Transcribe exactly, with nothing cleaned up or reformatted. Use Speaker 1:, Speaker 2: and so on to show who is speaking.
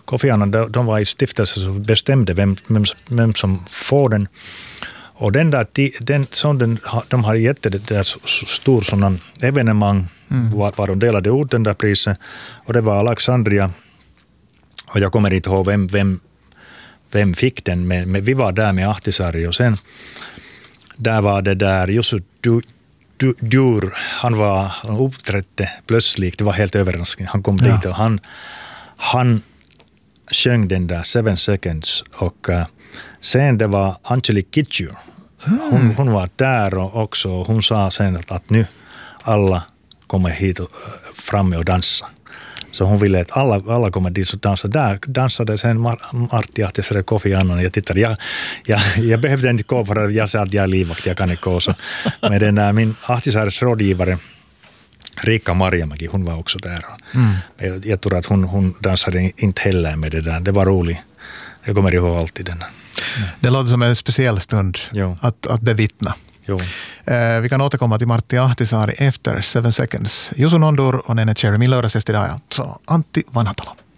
Speaker 1: Kofi Annan, de, de var i stiftelsen som bestämde vem, vem, vem som får den. Och den där, den, som den, de har gett det där stor sån evenemang mm. var, var de delade ut den där priset. Och det var Alexandria. Och jag kommer inte ihåg vem, vem, vem fick den, men, men vi var där med Ahtisaari. Och sen där var det där Jussi du, du, Dur, han var han uppträdde plötsligt, det var helt överraskande. Han kom ja. dit och han, han sjöng den där Seven Seconds. Och uh, sen det var Angelique Kidjo. Hon, hon var där och också, hon sa sen att, att nu alla kommer hit och, framme och dansa. Så hon ville att alla, alla kommer dit och dansa. Där dansade sen Martti Ahtisaari Kofi Annan. Jag tittade, jag, jag, jag behövde inte gå för jag sa att jag är livvakt, jag kan inte gå. Så med den där, min Ahtisaaris rådgivare Riikka Marjamäki, hon var också där. Mm. Jag, jag tror att hon, hon dansade inte heller med det där. Det var roligt. Jag kommer ihåg alltid den. Ja.
Speaker 2: Det låter som en speciell stund att, att bevittna. Eh, vi kan återkomma till Martti Ahtisaari efter Seven Seconds. Jusu Nondur on Ene Cherry. Min lördagsgäst idag är alltså Antti Vanhatalo.